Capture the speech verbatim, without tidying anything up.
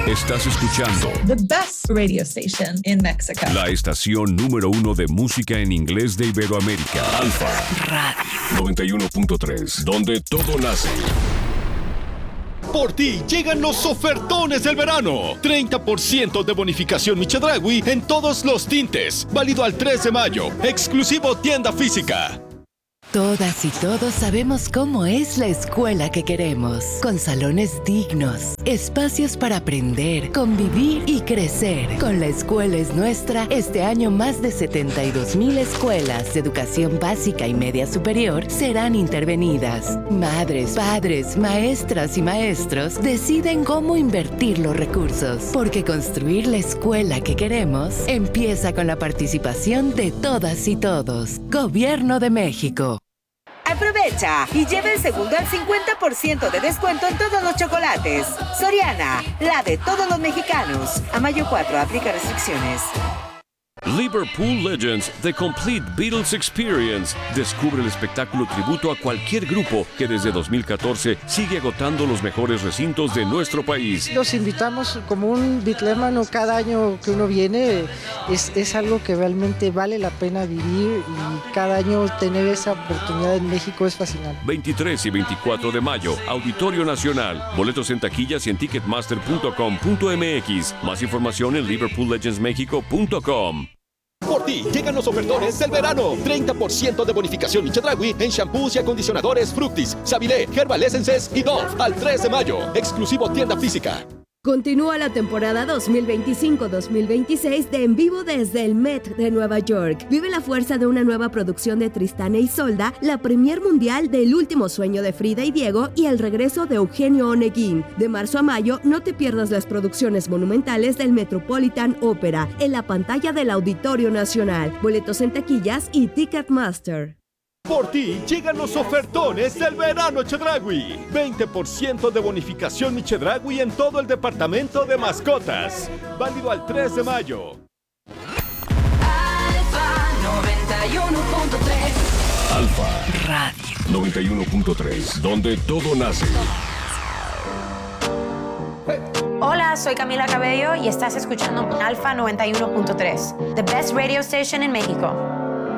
Estás escuchando The best radio station in Mexico. La estación número uno de música en inglés de Iberoamérica. Alfa Radio noventa y uno punto tres, donde todo nace. Por ti llegan los ofertones del verano. treinta por ciento de bonificación Chedraui en todos los tintes. Válido al tres de mayo. Exclusivo tienda física. Todas y todos sabemos cómo es la escuela que queremos, con salones dignos, espacios para aprender, convivir y crecer. Con La Escuela es Nuestra, este año más de setenta y dos mil escuelas de educación básica y media superior serán intervenidas. Madres, padres, maestras y maestros deciden cómo invertir los recursos, porque construir la escuela que queremos empieza con la participación de todas y todos. Gobierno de México. Aprovecha y lleva el segundo al cincuenta por ciento de descuento en todos los chocolates. Soriana, la de todos los mexicanos. A mayo cuatro, aplica restricciones. Liverpool Legends, The Complete Beatles Experience. Descubre el espectáculo tributo a cualquier grupo que desde dos mil catorce sigue agotando los mejores recintos de nuestro país. Los invitamos como un bitlémano cada año que uno viene. Es, es algo que realmente vale la pena vivir y cada año tener esa oportunidad en México es fascinante. veintitrés y veinticuatro de mayo, Auditorio Nacional. Boletos en taquillas y en ticketmaster punto com punto m x. Más información en liverpool legends mexico punto com. Por ti llegan los ofertones del verano. treinta por ciento de bonificación Chedraui en shampoos y acondicionadores Fructis, Sabilé, Herbal Essences y Dove al tres de mayo. Exclusivo tienda física. Continúa la temporada dos mil veinticinco dos mil veintiséis de En Vivo desde el Met de Nueva York. Vive la fuerza de una nueva producción de Tristán e Isolda, la premier mundial de El último sueño de Frida y Diego y el regreso de Eugenio Oneguín. De marzo a mayo, no te pierdas las producciones monumentales del Metropolitan Opera en la pantalla del Auditorio Nacional. Boletos en taquillas y Ticketmaster. Por ti llegan los ofertones del verano Chedraui. veinte por ciento de bonificación Chedraui en todo el departamento de mascotas. Válido al tres de mayo. Alfa noventa y uno punto tres. Alfa Radio noventa y uno punto tres, donde todo nace. Hola, soy Camila Cabello y estás escuchando Alfa noventa y uno punto tres, The best radio station en México.